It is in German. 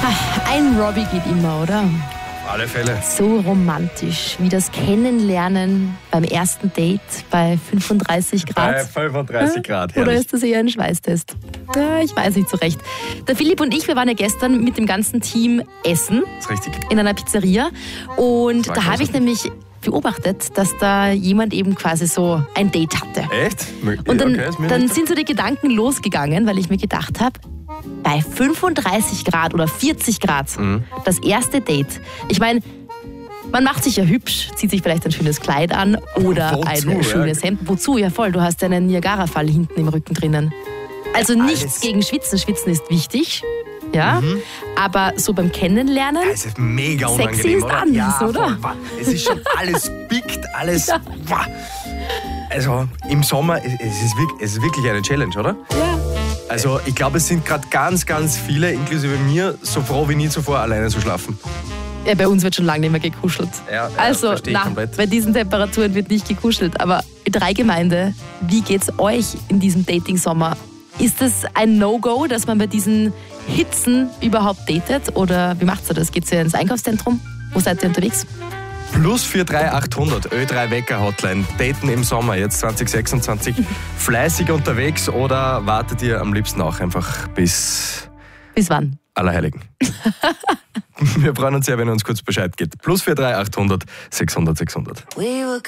Ein Robbie geht immer, oder? Auf alle Fälle. So romantisch, wie das Kennenlernen beim ersten Date bei 35 Grad. Bei 35 Grad, Oder herrlich. ist das eher ein Schweißtest? Ja, ich weiß nicht so recht. Der Philipp und ich, wir waren ja gestern mit dem ganzen Team essen Das ist richtig. in einer Pizzeria. Und War da habe ich großartig. nämlich beobachtet, dass da jemand eben quasi so ein Date hatte. Echt? Und dann, Okay, ist mir dann nicht- sind so die Gedanken losgegangen, weil ich mir gedacht habe, bei 35 Grad oder 40 Grad, das erste Date. Ich meine, man macht sich ja hübsch, zieht sich vielleicht ein schönes Kleid an oder Wozu, ein ja? schönes Hemd. Wozu? Ja voll, du hast ja einen Niagara-Fall hinten im Rücken drinnen. Also nichts alles. gegen Schwitzen. Schwitzen ist wichtig, ja. Aber so beim Kennenlernen, Es ist mega unangenehm, Sexy ist oder? anders, ja, oder? Voll, wahr. Es ist schon alles biegt, alles. Wahr. Also im Sommer, es ist wirklich eine Challenge, oder? ja. Also ich glaube, es sind gerade ganz, ganz viele, inklusive mir, so froh wie nie zuvor, alleine zu schlafen. Ja, bei uns wird schon lange nicht mehr gekuschelt. Ja, Also, verstehe ich komplett. bei diesen Temperaturen wird nicht gekuschelt. Aber Dreigemeinde, wie geht's euch in diesem Dating-Sommer? Ist es ein No-Go, dass man bei diesen Hitzen überhaupt datet? Oder wie macht ihr das? Geht's ihr ins Einkaufszentrum? Wo seid ihr unterwegs? Plus 43800 Ö3 Wecker Hotline. Daten im Sommer, jetzt 2026. Fleißig unterwegs oder wartet ihr am liebsten auch einfach bis Bis wann? Allerheiligen? Wir freuen uns sehr, wenn ihr uns kurz Bescheid gibt. Plus 43800 600 600.